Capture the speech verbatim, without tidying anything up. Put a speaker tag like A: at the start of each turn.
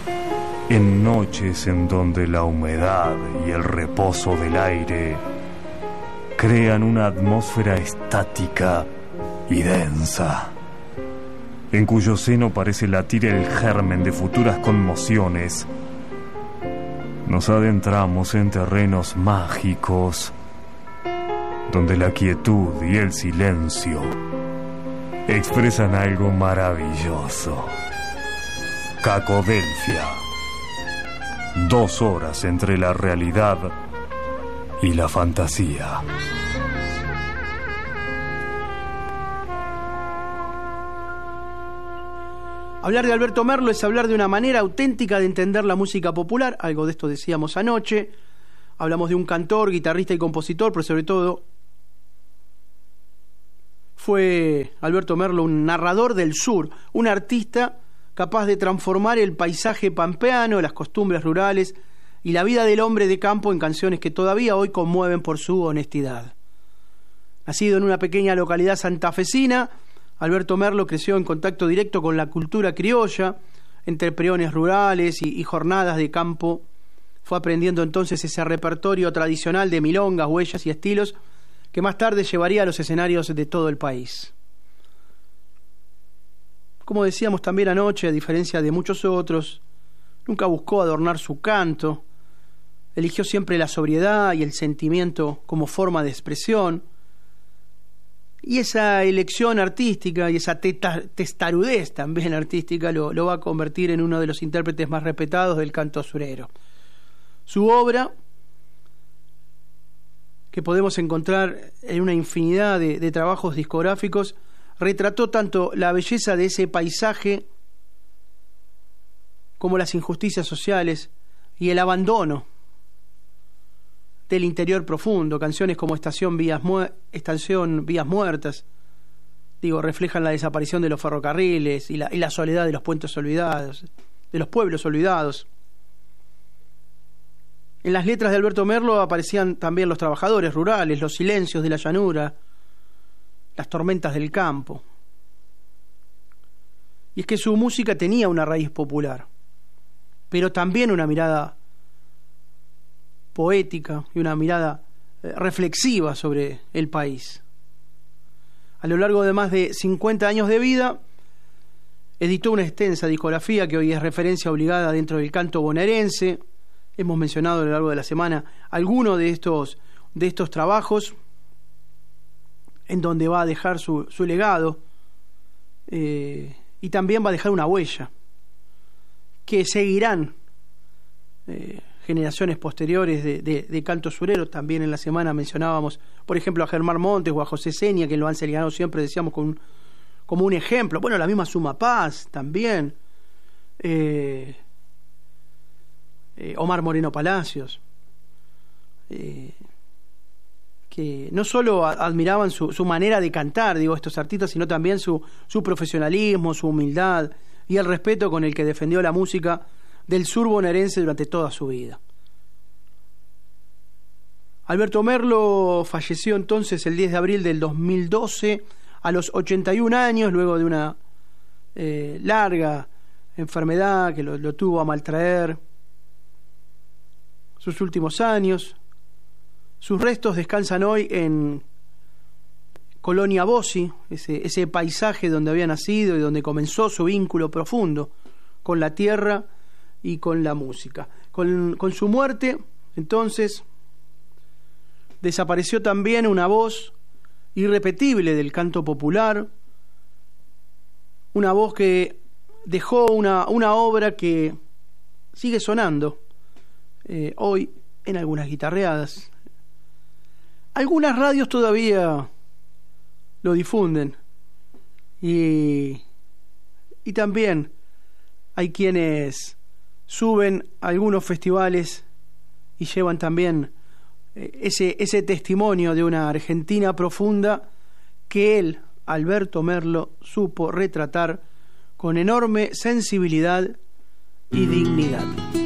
A: En noches en donde la humedad y el reposo del aire crean una atmósfera estática y densa, en cuyo seno parece latir el germen de futuras conmociones, nos adentramos en terrenos mágicos donde la quietud y el silencio expresan algo maravilloso. Cacodelfia. Dos horas entre la realidad y la fantasía.
B: Hablar de Alberto Merlo es hablar de una manera auténtica de entender la música popular, algo de esto decíamos anoche. Hablamos de un cantor, guitarrista y compositor, pero sobre todo fue Alberto Merlo un narrador del sur, un artista capaz de transformar el paisaje pampeano, las costumbres rurales y la vida del hombre de campo en canciones que todavía hoy conmueven por su honestidad. Nacido en una pequeña localidad santafesina, Alberto Merlo creció en contacto directo con la cultura criolla, entre preones rurales y, y jornadas de campo. Fue aprendiendo entonces ese repertorio tradicional de milongas, huellas y estilos que más tarde llevaría a los escenarios de todo el país. Como decíamos también anoche, a diferencia de muchos otros, nunca buscó adornar su canto, eligió siempre la sobriedad y el sentimiento como forma de expresión, y esa elección artística y esa teta, testarudez también artística lo, lo va a convertir en uno de los intérpretes más respetados del canto surero. Su obra, que podemos encontrar en una infinidad de, de trabajos discográficos, retrató tanto la belleza de ese paisaje como las injusticias sociales y el abandono del interior profundo. Canciones como Estación Vías, Mu- Estación Vías Muertas, digo, reflejan la desaparición de los ferrocarriles y la, y la soledad de los puentes olvidados, de los pueblos olvidados. En las letras de Alberto Merlo aparecían también los trabajadores rurales, los silencios de la llanura, las tormentas del campo. Y es que su música tenía una raíz popular, pero también una mirada poética y una mirada eh, reflexiva sobre el país. A lo largo de más de cincuenta años de vida, editó una extensa discografía que hoy es referencia obligada dentro del canto bonaerense. Hemos mencionado a lo largo de la semana algunos de estos, de estos trabajos en donde va a dejar su, su legado, eh, y también va a dejar una huella que seguirán eh, generaciones posteriores de, de, de canto surero. También en la semana mencionábamos, por ejemplo, a Germán Montes o a José Senia, que lo han señalado siempre, decíamos, con, como un ejemplo. Bueno, la misma Suma Paz también, eh, eh, Omar Moreno Palacios, eh, que no solo admiraban su, su manera de cantar, digo, estos artistas, sino también su, su profesionalismo, su humildad y el respeto con el que defendió la música del sur bonaerense durante toda su vida. Alberto Merlo falleció entonces el diez de abril del dos mil doce a los ochenta y un años, luego de una eh, larga enfermedad que lo, lo tuvo a maltraer sus últimos años. Sus restos descansan hoy en Colonia Bossi, ese, ese paisaje donde había nacido y donde comenzó su vínculo profundo con la tierra y con la música. Con, con su muerte, entonces, desapareció también una voz irrepetible del canto popular, una voz que dejó una, una obra que sigue sonando eh, hoy en algunas guitarreadas. Algunas radios todavía lo difunden y, y también hay quienes suben a algunos festivales y llevan también eh, ese, ese testimonio de una Argentina profunda que él, Alberto Merlo, supo retratar con enorme sensibilidad y dignidad.